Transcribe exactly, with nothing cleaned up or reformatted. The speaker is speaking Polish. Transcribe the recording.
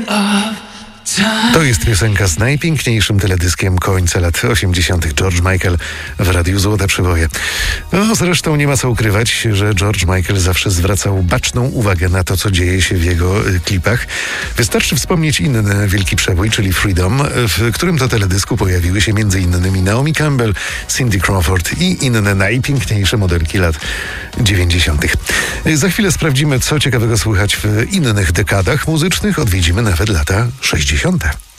To jest piosenka z najpiękniejszym teledyskiem końca lat osiemdziesiątych. George Michael w Radiu Złote Przeboje. No, zresztą nie ma co ukrywać, że George Michael zawsze zwracał baczną uwagę na to, co dzieje się w jego y, klipach. Wystarczy wspomnieć inny wielki przebój, czyli Freedom, w którym to teledysku pojawiły się między innymi Naomi Campbell, Cindy Crawford i inne najpiękniejsze modelki lat dziewięćdziesiątych. Za chwilę sprawdzimy, co ciekawego słychać w innych dekadach muzycznych. Odwiedzimy nawet lata sześćdziesiąte.